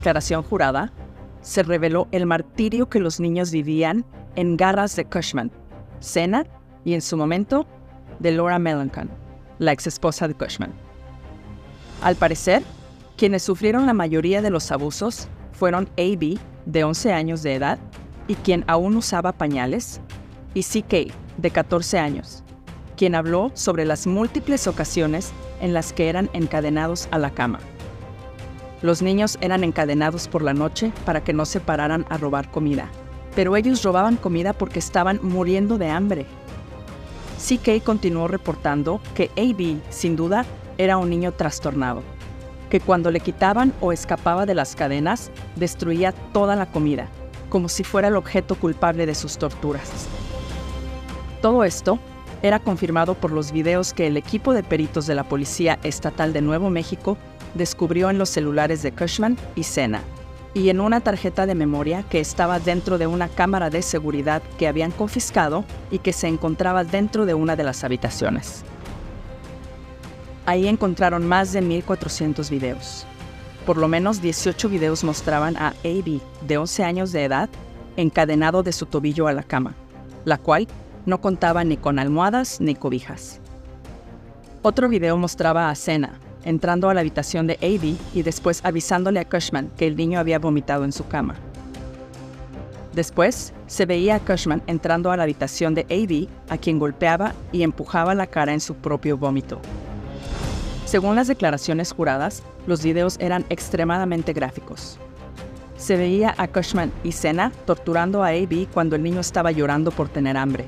declaración jurada, se reveló el martirio que los niños vivían en garras de Cushman, Sena y, en su momento, de Laura Mellencamp, la exesposa de Cushman. Al parecer, quienes sufrieron la mayoría de los abusos fueron A.B., de 11 años de edad, y quien aún usaba pañales, y C.K., de 14 años, quien habló sobre las múltiples ocasiones en las que eran encadenados a la cama. Los niños eran encadenados por la noche para que no se pararan a robar comida, pero ellos robaban comida porque estaban muriendo de hambre. C.K. continuó reportando que A.B., sin duda, era un niño trastornado, que cuando le quitaban o escapaba de las cadenas, destruía toda la comida, como si fuera el objeto culpable de sus torturas. Todo esto era confirmado por los videos que el equipo de peritos de la Policía Estatal de Nuevo México descubrió en los celulares de Cushman y Sena, y en una tarjeta de memoria que estaba dentro de una cámara de seguridad que habían confiscado y que se encontraba dentro de una de las habitaciones. Ahí encontraron más de 1,400 videos. Por lo menos 18 videos mostraban a A.B., de 11 años de edad, encadenado de su tobillo a la cama, la cual no contaba ni con almohadas ni cobijas. Otro video mostraba a Sena entrando a la habitación de A.B. y después avisándole a Cushman que el niño había vomitado en su cama. Después, se veía a Cushman entrando a la habitación de A.B., a quien golpeaba y empujaba la cara en su propio vómito. Según las declaraciones juradas, los videos eran extremadamente gráficos. Se veía a Cushman y Sena torturando a A.B. cuando el niño estaba llorando por tener hambre.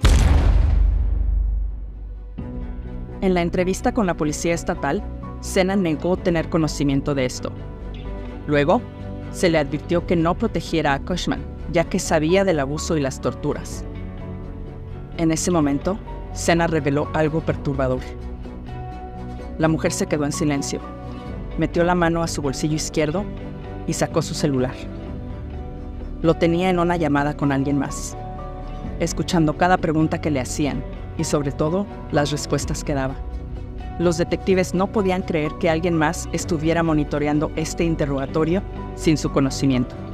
En la entrevista con la Policía Estatal, Sena negó tener conocimiento de esto. Luego, se le advirtió que no protegiera a Cushman, ya que sabía del abuso y las torturas. En ese momento, Sena reveló algo perturbador. La mujer se quedó en silencio, metió la mano a su bolsillo izquierdo y sacó su celular. Lo tenía en una llamada con alguien más, escuchando cada pregunta que le hacían y, sobre todo, las respuestas que daba. Los detectives no podían creer que alguien más estuviera monitoreando este interrogatorio sin su conocimiento.